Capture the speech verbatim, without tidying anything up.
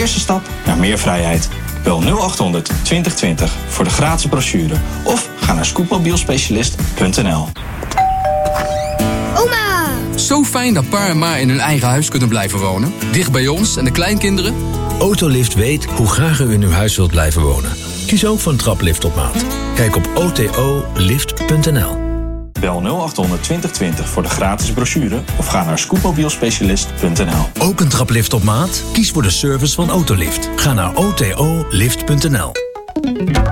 eerste stap naar meer vrijheid. Bel nul acht honderd twintig twintig voor de gratis brochure. Of ga naar scootmobielspecialist punt n l. Oma! Zo fijn dat pa en ma in hun eigen huis kunnen blijven wonen. Dicht bij ons en de kleinkinderen. Autolift weet hoe graag u in uw huis wilt blijven wonen. Kies ook voor een traplift op maat. Kijk op o t o lift punt n l. Bel nul acht honderd twintig twintig voor de gratis brochure of ga naar scootmobielspecialist punt n l. Ook een traplift op maat? Kies voor de service van Autolift. Ga naar o t o lift punt n l.